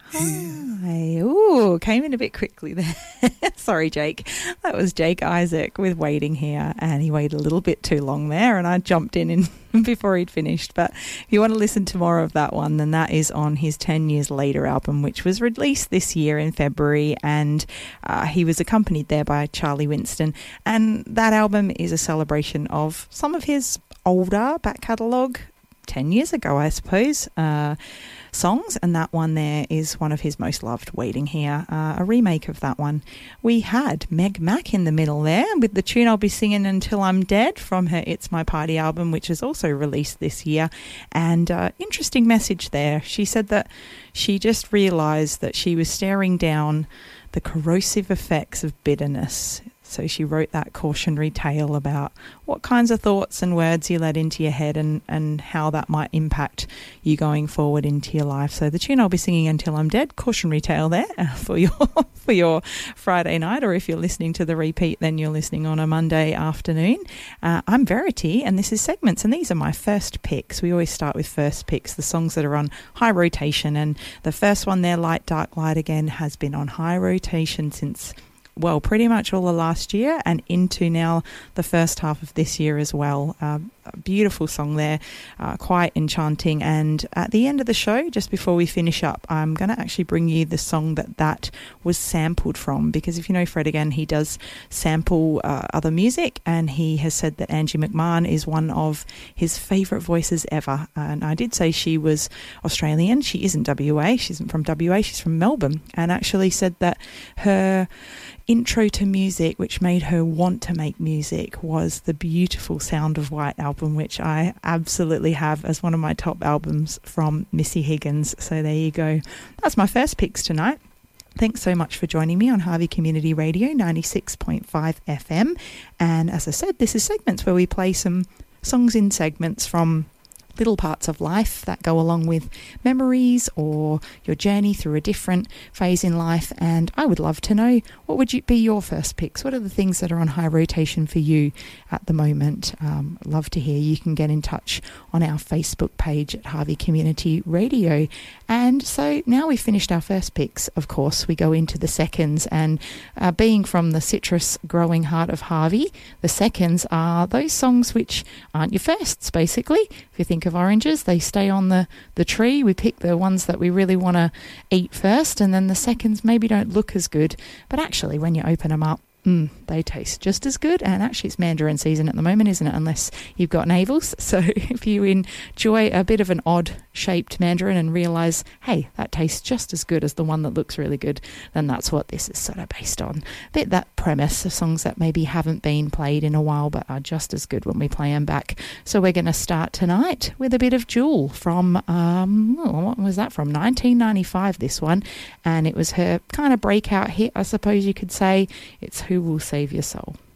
Hi. Ooh, came in a bit quickly there. Sorry, Jake. That was Jake Isaac with Waiting Here, and he waited a little bit too long there, and I jumped in before he'd finished. But if you want to listen to more of that one, then that is on his 10 Years Later album, which was released this year in February, and he was accompanied there by Charlie Winston. And that album is a celebration of some of his older back catalogue, 10 years ago, I suppose, songs, and that one there is one of his most loved, Waiting Here, a remake of that one. We had Meg Mac in the middle there with the tune I'll Be Singing Until I'm Dead from her It's My Party album, which is also released this year. And interesting message there. She said that she just realised that she was staring down the corrosive effects of bitterness. So she wrote that cautionary tale about what kinds of thoughts and words you let into your head and how that might impact you going forward into your life. So the tune I'll be singing Until I'm Dead, cautionary tale there for your Friday night, or if you're listening to the repeat, then you're listening on a Monday afternoon. I'm Verity, and this is Segments, and these are my first picks. We always start with first picks, the songs that are on high rotation, and the first one there, Light, Dark, Light Again, has been on high rotation since, well, pretty much all of last year and into now the first half of this year as well. A beautiful song there, quite enchanting. And at the end of the show, just before we finish up, I'm going to actually bring you the song that was sampled from, because if you know Fred again, he does sample other music, and he has said that Angie McMahon is one of his favourite voices ever. And I did say she was Australian. She isn't WA. She isn't from WA. She's from Melbourne, and actually said that her intro to music, which made her want to make music, was the beautiful Sound of White album, which I absolutely have as one of my top albums from Missy Higgins. So there you go. That's my first picks tonight. Thanks so much for joining me on Harvey Community Radio 96.5 FM. And as I said, this is Segments, where we play some songs in segments from little parts of life that go along with memories or your journey through a different phase in life. And I would love to know, what would be your first picks? What are the things that are on high rotation for you at the moment? Love to hear. You can get in touch on our Facebook page at Harvey Community Radio. And so now we've finished our first picks, of course, we go into the seconds. And being from the citrus growing heart of Harvey, the seconds are those songs which aren't your firsts, basically. If you think of oranges, they stay on the tree. We pick the ones that we really want to eat first, and then the seconds maybe don't look as good, but actually when you open them up, they taste just as good. And actually it's mandarin season at the moment, isn't it? Unless you've got navels. So if you enjoy a bit of an odd shaped mandarin and realise, hey, that tastes just as good as the one that looks really good, then that's what this is sort of based on. A bit that premise of songs that maybe haven't been played in a while but are just as good when we play them back. So we're going to start tonight with a bit of Jewel from, what was that from? 1995, this one. And it was her kind of breakout hit, I suppose you could say. It's Who Will Save Your Soul.